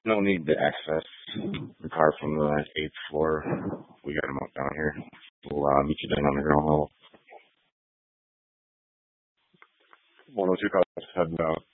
No need to access the car from the 8th floor. We got him up down here. We'll meet you down on the ground level. 102 cars heading out.